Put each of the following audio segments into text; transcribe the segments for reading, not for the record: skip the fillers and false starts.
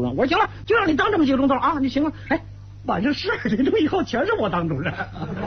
了。我说行了，就让你当这么几个钟头啊，你行了。哎，晚上12点钟以后全是我当主任。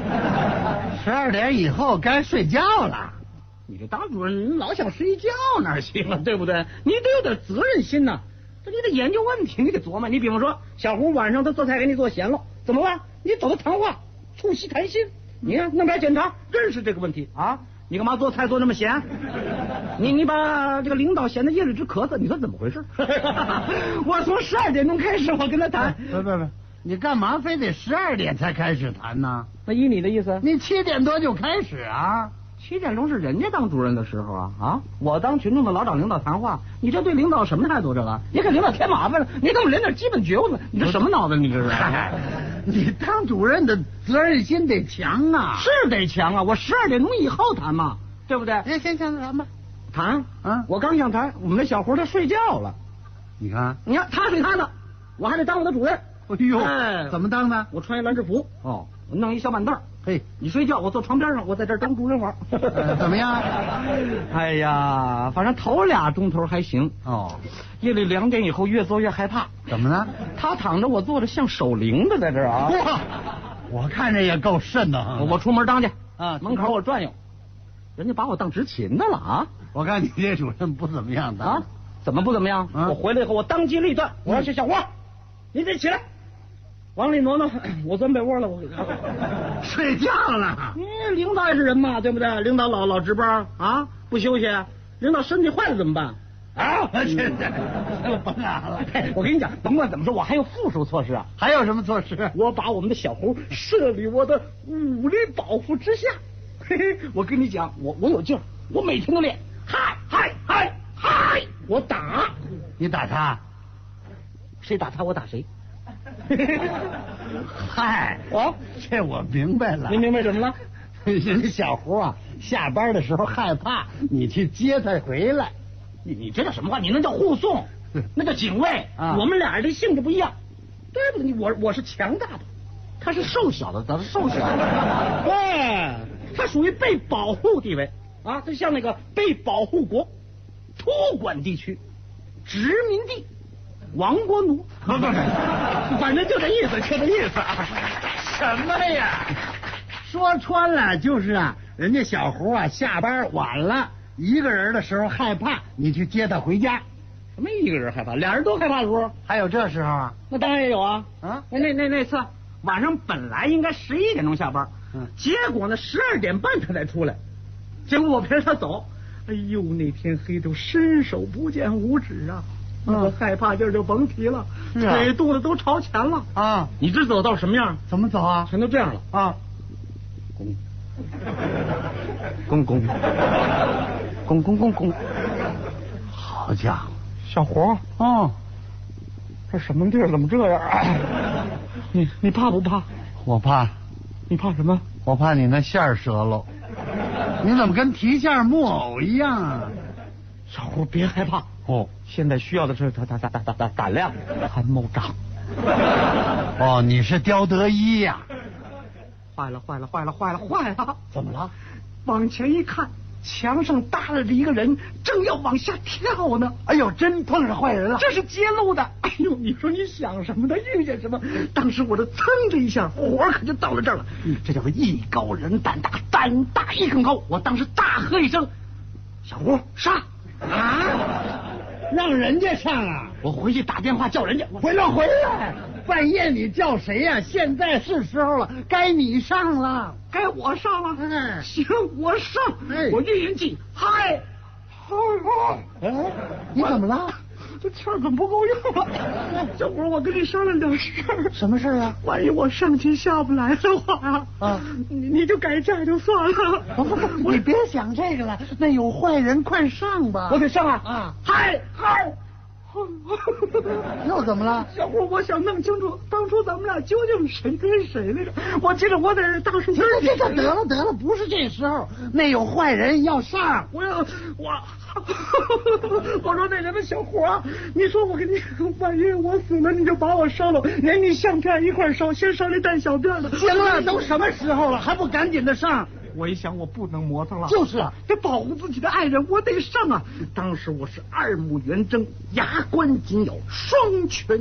12点以后该睡觉了。 你这当主任，你老想睡觉哪行啊？对不对？你得有点责任心呐。这你得研究问题，你得琢磨。你比方说，小胡晚上他做菜给你做咸了，怎么办？你找他谈话，促膝谈心。你看弄点检查，认识这个问题啊。你干嘛做菜做那么咸？你把这个领导咸的夜里直咳嗽，你说怎么回事？我从12点钟开始，我跟他谈。 不，你干嘛非得12点才开始谈呢？ 那依你的意思， 你7点多就开始啊 ？7点钟是人家当主任的时候啊！我当群众的老长领导谈话，你这对领导什么态度？这个你给领导添麻烦了，你怎么连点基本觉悟呢？你这什么脑子？你这是？ 你当主任的责任心得强啊！ 是得强啊！我12点钟以后谈嘛，对不对？ 先谈吧。 谈啊！ 我刚想谈，我们那小胡他睡觉了。 你看他睡他的，我还得当我的主任。 哎呦，怎么当的？ 我穿一蓝制服，我弄一小板凳。 嘿， 你睡觉，我坐床边上，我在这儿当主任玩。 怎么样？ 哎呀，反正头2钟头还行。夜里2点以后越坐越害怕。 怎么了？ 他躺着，我坐着，像守灵的在这儿啊。 我看着也够瘆的。 我出门当去啊， 门口我转悠，人家把我当执勤的了啊。 我看你这主任不怎么样的啊？怎么不怎么样？我回来以后，我当机立断，我要去小胡，你得起来。往里挪挪，我钻被窝了，我睡觉了。 领导也是人嘛，对不对？领导老值班啊，不休息，领导身体坏了怎么办？啊， 甭了。 我跟你讲，甭管怎么说，我还有附属措施啊。 还有什么措施？ 我把我们的小胡设立我的武力保护之下。嘿嘿，我跟你讲，我有劲儿，我每天都练，嗨，我打。 你打他？ 谁打他，我打谁。 嗨，这我明白了。 你明白什么了？ 人小胡啊，下班的时候害怕，你去接他回来。 你这叫什么话？你那叫护送，那叫警卫啊。 我们俩人的性质不一样，对不对？我是强大的，他是瘦小的，咱是瘦小的。对，他属于被保护地位啊，就像那个被保护国、托管地区、殖民地。亡国奴，反正就这意思，就这意思。 什么呀？说穿了就是啊，人家小胡啊下班晚了，一个人的时候害怕，你去接他回家。 什么一个人害怕？俩人都害怕的时候？ 还有这时候啊？ 那当然也有啊。那次晚上本来应该11点钟下班，结果呢12点半他才出来，结果我陪着他走。哎呦，那天黑都伸手不见五指啊！我害怕劲儿就甭提了，腿肚子都朝前了啊！你这走到什么样？ 怎么走啊？ 全都这样了啊！公， 好家伙， 小胡这什么地儿？怎么这样啊？你怕不怕？ 我怕。 你怕什么？ 我怕你那线儿折喽。你怎么跟提线木偶一样啊？ 小胡别害怕现在需要的是胆量，参谋长。 你是刁德一呀？ 坏了！ 怎么了？ 往前一看，墙上搭了一个人，正要往下跳呢。 哎呦，真碰上坏人了！ 这是揭露的。哎呦，你说你想什么的，遇见什么？当时我这噌的一下，火可就到了这儿了。这叫做艺高人胆大，胆大艺更高。我当时大喝一声：“小胡上！” 让人家上啊！ 我回去打电话叫人家。 回来！半夜你叫谁呀？现在是时候了，该你上了， 该我上了。行，我上。我运营计，嗨！ 你怎么了？ 这气儿可不够用了。小胡，我跟你商量点事儿。 什么事啊？ 万一我上去下不来的话你就改嫁就算了。 你别想这个了，那有坏人，快上吧。 我得上啊！嗨！ 又怎么了？ 小胡，我想弄清楚当初咱们俩究竟谁跟谁来着。我记得我在当时这得了，不是这时候，那有坏人要上。 我说那人的小胡啊，你说我跟你万一我死了，你就把我烧了，连你相片一块烧，先烧那带小辫的。 行了，都什么时候了，还不赶紧的上？ 我一想，我不能磨蹭了。 就是啊， 得保护自己的爱人，我得上啊！当时我是2目圆睁，牙关紧咬，双拳